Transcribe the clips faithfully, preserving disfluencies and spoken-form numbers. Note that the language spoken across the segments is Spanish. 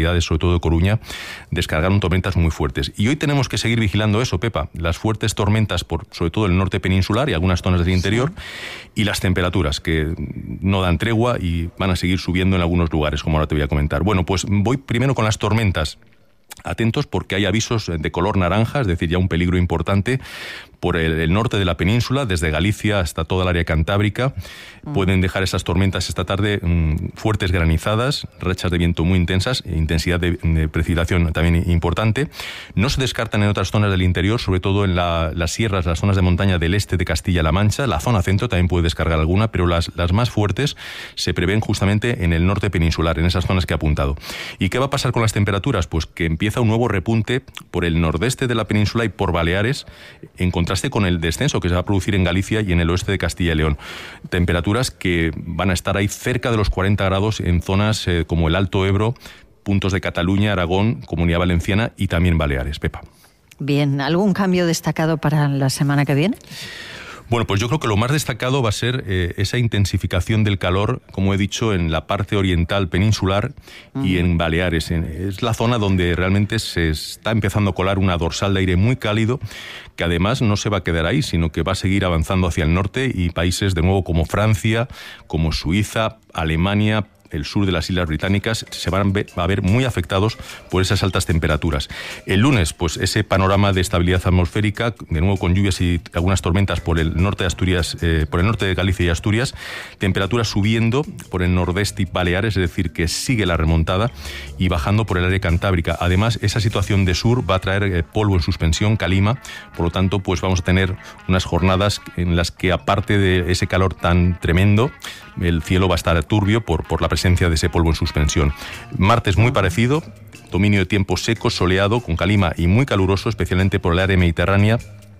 localidades, sobre todo de Coruña, descargaron tormentas muy fuertes. Y hoy tenemos que seguir vigilando eso, Pepa, las fuertes tormentas, por sobre todo el norte peninsular y algunas zonas del interior, sí. y las temperaturas, que no dan tregua y van a seguir subiendo en algunos lugares, como ahora te voy a comentar. Bueno, pues voy primero con las tormentas. Atentos porque hay avisos de color naranja, es decir, ya un peligro importante por el, el norte de la península, desde Galicia hasta toda el área cantábrica. Mm. Pueden dejar esas tormentas esta tarde mmm, fuertes granizadas, rachas de viento muy intensas, e intensidad de, de precipitación también importante. No se descartan en otras zonas del interior, sobre todo en la, las sierras, las zonas de montaña del este de Castilla-La Mancha. La zona centro también puede descargar alguna, pero las, las más fuertes se prevén justamente en el norte peninsular, en esas zonas que he apuntado. ¿Y qué va a pasar con las temperaturas? Pues que empieza un nuevo repunte por el nordeste de la península y por Baleares, en contraste con el descenso que se va a producir en Galicia y en el oeste de Castilla y León. Temperaturas que van a estar ahí cerca de los cuarenta grados en zonas eh, como el Alto Ebro, puntos de Cataluña, Aragón, Comunidad Valenciana y también Baleares. Pepa. Bien, ¿algún cambio destacado para la semana que viene? Bueno, pues yo creo que lo más destacado va a ser eh, esa intensificación del calor, como he dicho, en la parte oriental peninsular uh-huh. y en Baleares. Es la zona donde realmente se está empezando a colar una dorsal de aire muy cálido, que además no se va a quedar ahí, sino que va a seguir avanzando hacia el norte, y países de nuevo como Francia, como Suiza, Alemania, el sur de las Islas Británicas se van a ver muy afectados por esas altas temperaturas. El lunes, pues ese panorama de estabilidad atmosférica, de nuevo con lluvias y algunas tormentas por el norte de Asturias, eh, por el norte de Galicia y Asturias, temperaturas subiendo por el nordeste y Baleares, es decir, que sigue la remontada, y bajando por el área cantábrica. Además, esa situación de sur va a traer eh, polvo en suspensión, calima, por lo tanto, pues vamos a tener unas jornadas en las que, aparte de ese calor tan tremendo, el cielo va a estar turbio por, por la presencia de ese polvo en suspensión. Martes muy parecido, dominio de tiempo seco, soleado, con calima y muy caluroso, especialmente por el área mediterránea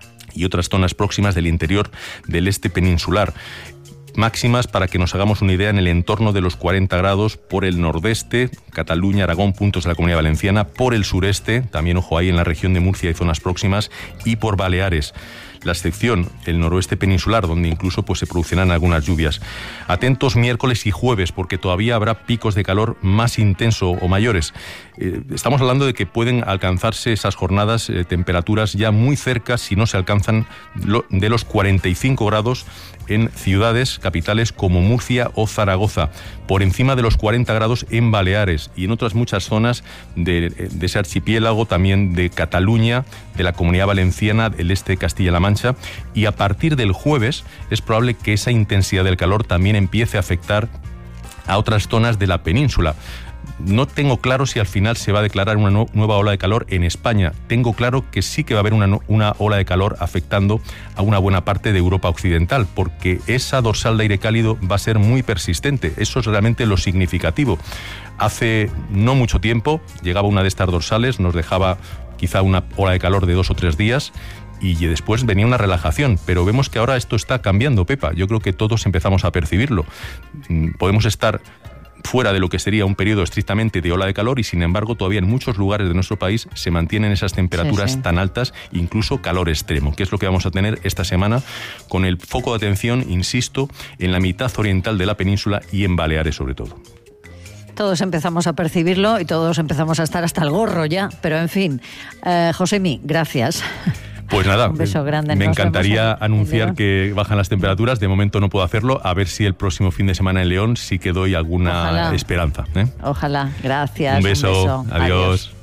y otras zonas próximas del interior del este peninsular. Máximas, para que nos hagamos una idea, en el entorno de los cuarenta grados por el nordeste, Cataluña, Aragón, puntos de la Comunidad Valenciana, por el sureste, también ojo ahí en la región de Murcia y zonas próximas, y por Baleares. La excepción, el noroeste peninsular, donde incluso pues, se producirán algunas lluvias. Atentos miércoles y jueves, porque todavía habrá picos de calor más intenso o mayores. Eh, estamos hablando de que pueden alcanzarse esas jornadas, eh, temperaturas ya muy cerca, si no se alcanzan, lo, de los cuarenta y cinco grados en ciudades capitales como Murcia o Zaragoza, por encima de los cuarenta grados en Baleares y en otras muchas zonas de, de ese archipiélago, también de Cataluña, de la Comunidad Valenciana, del este de Castilla-La Mancha, y a partir del jueves es probable que esa intensidad del calor también empiece a afectar a otras zonas de la península. No tengo claro si al final se va a declarar una no, nueva ola de calor en España. Tengo claro que sí que va a haber una, no, una ola de calor afectando a una buena parte de Europa occidental, porque esa dorsal de aire cálido va a ser muy persistente. Eso es realmente lo significativo. Hace no mucho tiempo llegaba una de estas dorsales, nos dejaba quizá una ola de calor de dos o tres días, y después venía una relajación, pero vemos que ahora esto está cambiando, Pepa. Yo creo que todos empezamos a percibirlo. Podemos estar fuera de lo que sería un periodo estrictamente de ola de calor, y sin embargo todavía en muchos lugares de nuestro país se mantienen esas temperaturas sí, sí. tan altas, incluso calor extremo, que es lo que vamos a tener esta semana, con el foco de atención, insisto, en la mitad oriental de la península y en Baleares sobre todo. Todos empezamos a percibirlo y todos empezamos a estar hasta el gorro ya, pero en fin. Eh, Josemi, gracias. Pues nada, un beso grande. Me encantaría anunciar que bajan las temperaturas. De momento no puedo hacerlo. A ver si el próximo fin de semana en León sí que doy alguna Ojalá. esperanza. ¿eh? Ojalá. Gracias. Un beso. Un beso. Adiós. Adiós.